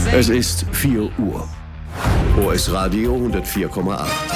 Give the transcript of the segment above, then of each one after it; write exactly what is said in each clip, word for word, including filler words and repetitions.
Es ist vier Uhr. O S Radio hundertvier Komma acht.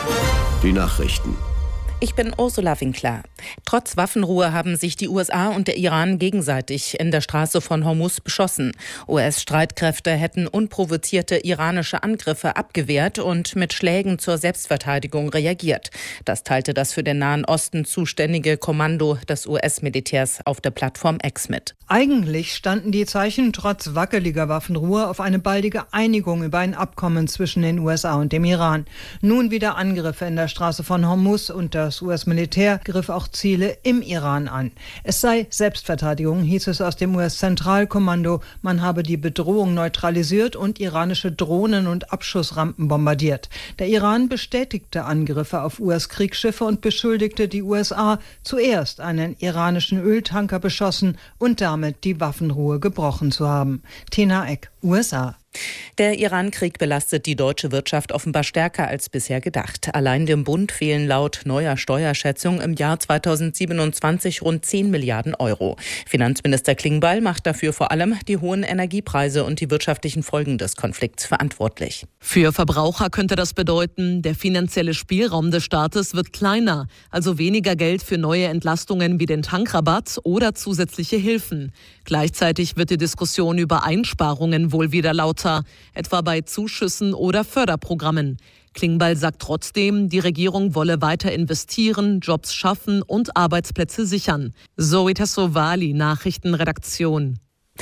Die Nachrichten. Ich bin Ursula Winkler. Trotz Waffenruhe haben sich die U S A und der Iran gegenseitig in der Straße von Hormuz beschossen. U S-Streitkräfte hätten unprovozierte iranische Angriffe abgewehrt und mit Schlägen zur Selbstverteidigung reagiert. Das teilte das für den Nahen Osten zuständige Kommando des U S-Militärs auf der Plattform X mit. Eigentlich standen die Zeichen trotz wackeliger Waffenruhe auf eine baldige Einigung über ein Abkommen zwischen den U S A und dem Iran. Nun wieder Angriffe in der Straße von Hormuz und das U S-Militär griff auch Ziele im Iran an. Es sei Selbstverteidigung, hieß es aus dem U S-Zentralkommando. Man habe die Bedrohung neutralisiert und iranische Drohnen und Abschussrampen bombardiert. Der Iran bestätigte Angriffe auf U S-Kriegsschiffe und beschuldigte die U S A, zuerst einen iranischen Öltanker beschossen und damit die Waffenruhe gebrochen zu haben. Tina Eck, U S A. Der Iran-Krieg belastet die deutsche Wirtschaft offenbar stärker als bisher gedacht. Allein dem Bund fehlen laut neuer Steuerschätzung im Jahr zweitausendsiebenundzwanzig rund zehn Milliarden Euro. Finanzminister Klingbeil macht dafür vor allem die hohen Energiepreise und die wirtschaftlichen Folgen des Konflikts verantwortlich. Für Verbraucher könnte das bedeuten, der finanzielle Spielraum des Staates wird kleiner, also weniger Geld für neue Entlastungen wie den Tankrabatt oder zusätzliche Hilfen. Gleichzeitig wird die Diskussion über Einsparungen wohl wieder lauter, etwa bei Zuschüssen oder Förderprogrammen. Klingbeil sagt trotzdem, die Regierung wolle weiter investieren, Jobs schaffen und Arbeitsplätze sichern. Zoe Tassovali, Nachrichtenredaktion.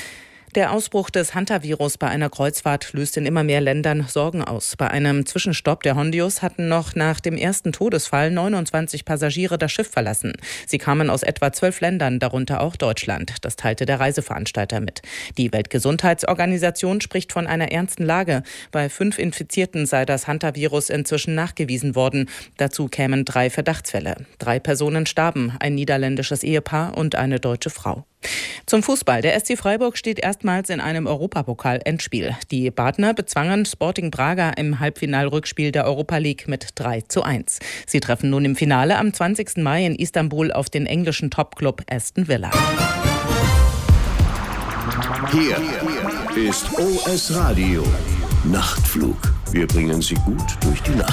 Der Ausbruch des Hantavirus bei einer Kreuzfahrt löst in immer mehr Ländern Sorgen aus. Bei einem Zwischenstopp der Hondius hatten noch nach dem ersten Todesfall neunundzwanzig Passagiere das Schiff verlassen. Sie kamen aus etwa zwölf Ländern, darunter auch Deutschland. Das teilte der Reiseveranstalter mit. Die Weltgesundheitsorganisation spricht von einer ernsten Lage. Bei fünf Infizierten sei das Hantavirus inzwischen nachgewiesen worden. Dazu kämen drei Verdachtsfälle. Drei Personen starben, ein niederländisches Ehepaar und eine deutsche Frau. Zum Fußball. Der S C Freiburg steht erstmals in einem Europapokal-Endspiel. Die Badner bezwangen Sporting Braga im Halbfinalrückspiel der Europa League mit drei zu eins. Sie treffen nun im Finale am zwanzigsten Mai in Istanbul auf den englischen Topclub Aston Villa. Hier ist O S Radio Nachtflug. Wir bringen Sie gut durch die Nacht.